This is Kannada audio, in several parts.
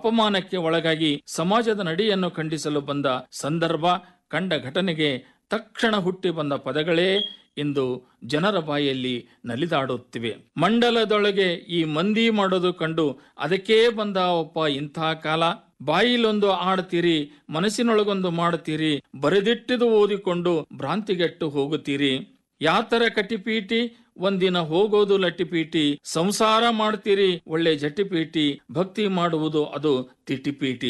ಅಪಮಾನಕ್ಕೆ ಒಳಗಾಗಿ ಸಮಾಜದ ನಡೆಯನ್ನು ಖಂಡಿಸಲು ಬಂದ ಸಂದರ್ಭ, ಕಂಡ ಘಟನೆಗೆ ತಕ್ಷಣ ಹುಟ್ಟಿ ಬಂದ ಪದಗಳೇ ಇಂದು ಜನರ ಬಾಯಲ್ಲಿ ನಲಿದಾಡುತ್ತಿವೆ. ಮಂಡಲದೊಳಗೆ ಈ ಮಂದಿ ಮಾಡೋದು ಕಂಡು ಅದಕ್ಕೇ ಬಂದ ಒಪ್ಪ ಇಂಥ ಕಾಲ. ಬಾಯಿಲೊಂದು ಆಡ್ತೀರಿ, ಮನಸ್ಸಿನೊಳಗೊಂದು ಮಾಡುತ್ತೀರಿ, ಬರೆದಿಟ್ಟಿದು ಓದಿಕೊಂಡು ಭ್ರಾಂತಿಗೆಟ್ಟು ಹೋಗುತ್ತೀರಿ. ಯಾತರ ಕಟಿಪೀಟಿ, ಒಂದಿನ ಹೋಗೋದು ಲಟ್ಟಿಪೀಟಿ. ಸಂಸಾರ ಮಾಡ್ತೀರಿ ಒಳ್ಳೆ ಜಟಿಪೀಟಿ, ಭಕ್ತಿ ಮಾಡುವುದು ಅದು ತಿಟಿಪೀಟಿ.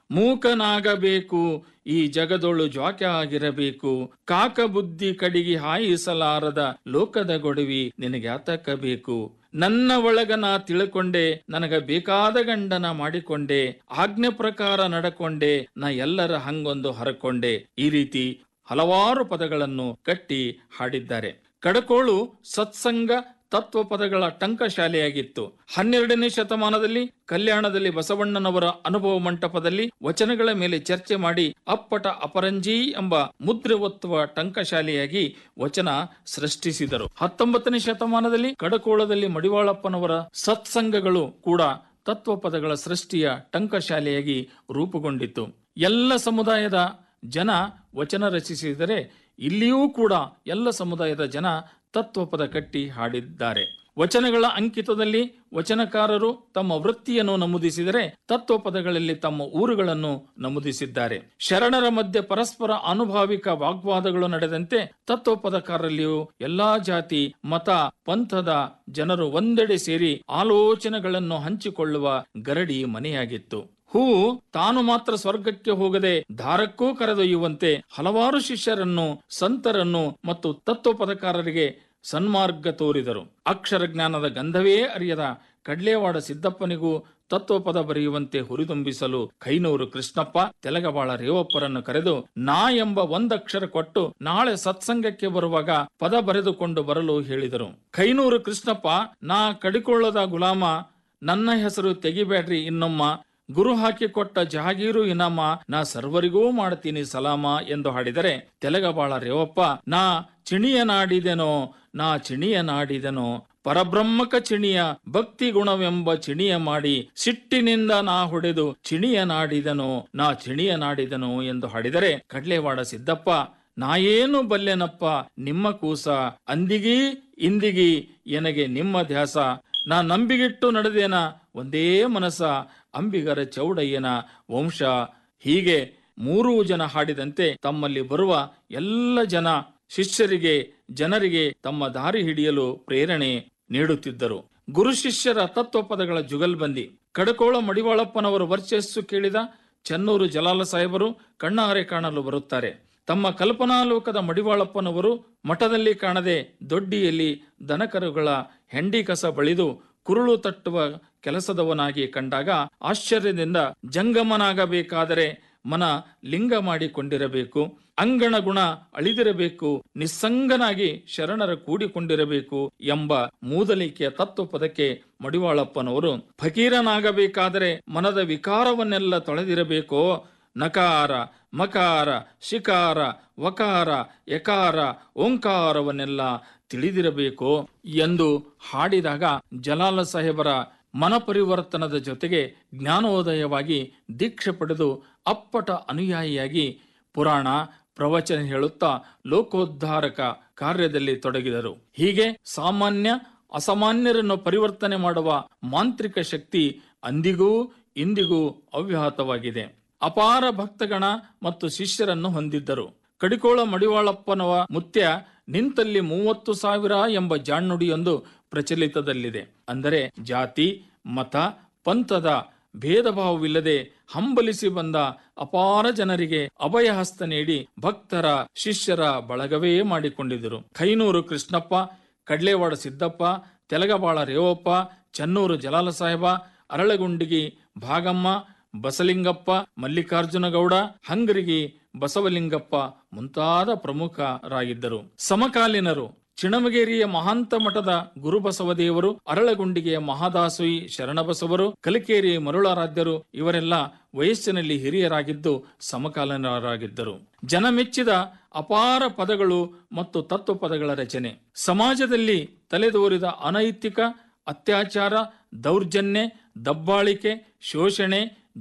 ಮೂಕನಾಗಬೇಕು ಈ ಜಗದೊಳು ಜ್ವಾಕ್ಯ ಆಗಿರಬೇಕು, ಕಾಕ ಬುದ್ಧಿ ಕಡಿಗಿ ಹಾಯಿಸಲಾರದ ಲೋಕದ ಗೊಡವಿ ನಿನಗ್ಯಾತಕ ಬೇಕು. ನನ್ನ ಒಳಗ ನಾ ತಿಳ್ಕೊಂಡೆ, ನನಗ ಬೇಕಾದ ಗಂಡನ ಮಾಡಿಕೊಂಡೆ, ಆಜ್ಞೆ ಪ್ರಕಾರ ನಡಕೊಂಡೆ, ನಾ ಎಲ್ಲರ ಹಂಗೊಂದು ಹರಕೊಂಡೆ. ಈ ರೀತಿ ಹಲವಾರು ಪದಗಳನ್ನು ಕಟ್ಟಿ ಹಾಡಿದ್ದಾರೆ. ಕಡಕೋಳು ಸತ್ಸಂಗ ತತ್ವ ಪದಗಳ ಟಂಕಶಾಲೆಯಾಗಿತ್ತು. 12ನೇ ಶತಮಾನದಲ್ಲಿ ಕಲ್ಯಾಣದಲ್ಲಿ ಬಸವಣ್ಣನವರ ಅನುಭವ ಮಂಟಪದಲ್ಲಿ ವಚನಗಳ ಮೇಲೆ ಚರ್ಚೆ ಮಾಡಿ ಅಪ್ಪಟ ಅಪರಂಜಿ ಎಂಬ ಮುದ್ರೆ ಒತ್ತುವ ಟಂಕಶಾಲೆಯಾಗಿ ವಚನ ಸೃಷ್ಟಿಸಿದರು. 19ನೇ ಶತಮಾನದಲ್ಲಿ ಕಡಕೋಳದಲ್ಲಿ ಮಡಿವಾಳಪ್ಪನವರ ಸತ್ಸಂಗಗಳು ಕೂಡ ತತ್ವ ಪದಗಳ ಸೃಷ್ಟಿಯ ಟಂಕಶಾಲೆಯಾಗಿ ರೂಪುಗೊಂಡಿತು. ಎಲ್ಲ ಸಮುದಾಯದ ಜನ ವಚನ ರಚಿಸಿದರೆ ಇಲ್ಲಿಯೂ ಕೂಡ ಎಲ್ಲ ಸಮುದಾಯದ ಜನ ತತ್ವಪದ ಕಟ್ಟಿ ಹಾಡಿದ್ದಾರೆ. ವಚನಗಳ ಅಂಕಿತದಲ್ಲಿ ವಚನಕಾರರು ತಮ್ಮ ವೃತ್ತಿಯನ್ನು ನಮೂದಿಸಿದರೆ ತತ್ವಪದಗಳಲ್ಲಿ ತಮ್ಮ ಊರುಗಳನ್ನು ನಮೂದಿಸಿದ್ದಾರೆ. ಶರಣರ ಮಧ್ಯೆ ಪರಸ್ಪರ ಅನುಭಾವಿಕ ವಾಗ್ವಾದಗಳು ನಡೆದಂತೆ ತತ್ವಪದಕಾರರಲ್ಲಿಯೂ ಎಲ್ಲಾ ಜಾತಿ, ಮತ, ಪಂಥದ ಜನರು ಒಂದೆಡೆ ಸೇರಿ ಆಲೋಚನೆಗಳನ್ನು ಹಂಚಿಕೊಳ್ಳುವ ಗರಡಿ ಮನೆಯಾಗಿತ್ತು. ಹೂ ತಾನು ಮಾತ್ರ ಸ್ವರ್ಗಕ್ಕೆ ಹೋಗದೆ ದಾರಕ್ಕೂ ಕರೆದೊಯ್ಯುವಂತೆ ಹಲವಾರು ಶಿಷ್ಯರನ್ನು, ಸಂತರನ್ನು ಮತ್ತು ತತ್ವಪದಕಾರರಿಗೆ ಸನ್ಮಾರ್ಗ ತೋರಿದರು. ಅಕ್ಷರ ಜ್ಞಾನದ ಗಂಧವೇ ಅರಿಯದ ಕಡ್ಲೇವಾಡ ಸಿದ್ದಪ್ಪನಿಗೂ ತತ್ವಪದ ಬರೆಯುವಂತೆ ಹುರಿದುಂಬಿಸಲು ಕೈನೂರು ಕೃಷ್ಣಪ್ಪ ತೆಲಗಬಾಳ ರೇವಪ್ಪರನ್ನು ಕರೆದು ನಾ ಎಂಬ ಒಂದಕ್ಷರ ಕೊಟ್ಟು ನಾಳೆ ಸತ್ಸಂಗಕ್ಕೆ ಬರುವಾಗ ಪದ ಬರೆದುಕೊಂಡು ಬರಲು ಹೇಳಿದರು. ಕೈನೂರು ಕೃಷ್ಣಪ್ಪ, ನಾ ಕಡಿಕೊಳ್ಳದ ಗುಲಾಮ, ನನ್ನ ಹೆಸರು ತೆಗಿಬೇಡ್ರಿ ಇನ್ನೊಮ್ಮ, ಗುರು ಹಾಕಿಕೊಟ್ಟ ಜಹಾಗೀರು ಇನಾಮ, ನಾ ಸರ್ವರಿಗೂ ಮಾಡ್ತೀನಿ ಸಲಾಮ ಎಂದು ಹಾಡಿದರೆ, ತೆಲಗಬಾಳ ರೇವಪ್ಪ, ನಾ ಚಿಣಿಯ ನಾಡಿದೆನೋ, ನಾ ಚಿಣಿಯ ನಾಡಿದೆನೋ, ಪರಬ್ರಹ್ಮಕ ಚಿಣಿಯ ಭಕ್ತಿ ಗುಣವೆಂಬ ಚಿಣಿಯ ಮಾಡಿ ಸಿಟ್ಟಿನಿಂದ ನಾ ಹೊಡೆದು ಚಿಣಿಯ ನಾಡಿದನೋ, ನಾ ಚಿಣಿಯ ನಾಡಿದನೋ ಎಂದು ಹಾಡಿದರೆ, ಕಡ್ಲೇವಾಡ ಸಿದ್ದಪ್ಪ, ನಾ ಏನು ಬಲ್ಲೆನಪ್ಪ ನಿಮ್ಮ ಕೂಸ, ಅಂದಿಗೀ ಇಂದಿಗೀ ಎನಗೆ ನಿಮ್ಮ ಧ್ಯಾಸ, ನಾ ನಂಬಿಗಿಟ್ಟು ನಡೆದೇನ ಒಂದೇ ಮನಸ, ಅಂಬಿಗರ ಚೌಡಯ್ಯನ ವಂಶ. ಹೀಗೆ 3 ಜನ ಹಾಡಿದಂತೆ ತಮ್ಮಲ್ಲಿ ಬರುವ ಎಲ್ಲ ಜನ ಶಿಷ್ಯರಿಗೆ, ಜನರಿಗೆ ತಮ್ಮ ದಾರಿ ಹಿಡಿಯಲು ಪ್ರೇರಣೆ ನೀಡುತ್ತಿದ್ದರು. ಗುರು ಶಿಷ್ಯರ ತತ್ವಪದಗಳ ಜುಗಲ್ಬಂದಿ. ಕಡಕೋಳ ಮಡಿವಾಳಪ್ಪನವರು ವರ್ಚಸ್ಸು ಕೇಳಿದ ಚನ್ನೂರು ಜಲಾಲ ಸಾಹೇಬರು ಕಣ್ಣಾರೆ ಕಾಣಲು ಬರುತ್ತಾರೆ. ತಮ್ಮ ಕಲ್ಪನಾಲೋಕದ ಮಡಿವಾಳಪ್ಪನವರು ಮಠದಲ್ಲಿ ಕಾಣದೆ ದೊಡ್ಡಿಯಲ್ಲಿ ದನಕರುಗಳ ಹೆಂಡಿ ಕಸ ಬಳಿದು ಕುರುಳು ತಟ್ಟುವ ಕೆಲಸದವನಾಗಿ ಕಂಡಾಗ ಆಶ್ಚರ್ಯದಿಂದ ಜಂಗಮನಾಗಬೇಕಾದರೆ ಮನ ಲಿಂಗ ಮಾಡಿಕೊಂಡಿರಬೇಕು, ಅಂಗಣ ಗುಣ ಅಳಿದಿರಬೇಕು, ನಿಸ್ಸಂಗನಾಗಿ ಶರಣರ ಕೂಡಿಕೊಂಡಿರಬೇಕು ಎಂಬ ಮೂದಲಿಕೆಯ ತತ್ವಪದಕ್ಕೆ ಮಡಿವಾಳಪ್ಪನವರು ಫಕೀರನಾಗಬೇಕಾದರೆ ಮನದ ವಿಕಾರವನ್ನೆಲ್ಲ ತೊಳೆದಿರಬೇಕೋ, ನಕಾರ, ಮಕಾರ, ಶಿಕಾರ, ವಕಾರ, ಯಕಾರ, ಓಂಕಾರವನ್ನೆಲ್ಲ ತಿಳಿದಿರಬೇಕೋ ಎಂದು ಹಾಡಿದಾಗ ಜಲಾಲ ಸಾಹೇಬರ ಮನಪರಿವರ್ತನದ ಜೊತೆಗೆ ಜ್ಞಾನೋದಯವಾಗಿ ದೀಕ್ಷೆ ಪಡೆದು ಅಪ್ಪಟ ಅನುಯಾಯಿಯಾಗಿ ಪುರಾಣ ಪ್ರವಚನ ಹೇಳುತ್ತಾ ಲೋಕೋದ್ಧಾರಕ ಕಾರ್ಯದಲ್ಲಿ ತೊಡಗಿದರು. ಹೀಗೆ ಸಾಮಾನ್ಯ ಅಸಾಮಾನ್ಯರನ್ನು ಪರಿವರ್ತನೆ ಮಾಡುವ ಮಾಂತ್ರಿಕ ಶಕ್ತಿ ಅಂದಿಗೂ ಇಂದಿಗೂ ಅವ್ಯಾಹತವಾಗಿದೆ. ಅಪಾರ ಭಕ್ತಗಣ ಮತ್ತು ಶಿಷ್ಯರನ್ನು ಹೊಂದಿದ್ದರು. ಕಡಿಕೋಳ ಮಡಿವಾಳಪ್ಪನವ ಮುತ್ಯ ನಿಂತಲ್ಲಿ 30,000 ಎಂಬ ಜಾಣ್ನುಡಿಯೊಂದು ಪ್ರಚಲಿತದಲ್ಲಿದೆ. ಅಂದರೆ ಜಾತಿ, ಮತ, ಪಂಥದ ಭೇದ ಭಾವವಿಲ್ಲದೆ ಹಂಬಲಿಸಿ ಬಂದ ಅಪಾರ ಜನರಿಗೆ ಅಭಯ ಹಸ್ತ ನೀಡಿ ಭಕ್ತರ, ಶಿಷ್ಯರ ಬಳಗವೇ ಮಾಡಿಕೊಂಡಿದ್ದರು. ಕೈನೂರು ಕೃಷ್ಣಪ್ಪ, ಕಡ್ಲೇವಾಡ ಸಿದ್ದಪ್ಪ, ತೆಲಗಬಾಳ ರೇವಪ್ಪ, ಚನ್ನೂರು ಜಲಾಲ ಸಾಹೇಬ, ಅರಳಗುಂಡಿಗಿ ಭಾಗಮ್ಮ, ಬಸಲಿಂಗಪ್ಪ, ಮಲ್ಲಿಕಾರ್ಜುನ ಗೌಡ, ಹಂಗರಿಗಿ ಬಸವಲಿಂಗಪ್ಪ ಮುಂತಾದ ಪ್ರಮುಖರಾಗಿದ್ದರು. ಸಮಕಾಲೀನರು ಚಿಣಮಗೇರಿಯ ಮಹಾಂತ ಮಠದ ಗುರುಬಸವದೇವರು, ಅರಳಗುಂಡಿಗೆಯ ಮಹಾದಾಸೋಯಿ ಶರಣಬಸವರು, ಕಲಿಕೇರಿ ಮರುಳಾರಾಧ್ಯರು ಇವರೆಲ್ಲ ವಯಸ್ಸಿನಲ್ಲಿ ಹಿರಿಯರಾಗಿದ್ದು ಸಮಕಾಲೀನರಾಗಿದ್ದರು. ಜನ ಮೆಚ್ಚಿದ ಅಪಾರ ಪದಗಳು ಮತ್ತು ತತ್ವಪದಗಳ ರಚನೆ. ಸಮಾಜದಲ್ಲಿ ತಲೆದೋರಿದ ಅನೈತಿಕ ಅತ್ಯಾಚಾರ, ದೌರ್ಜನ್ಯ, ದಬ್ಬಾಳಿಕೆ, ಶೋಷಣೆ,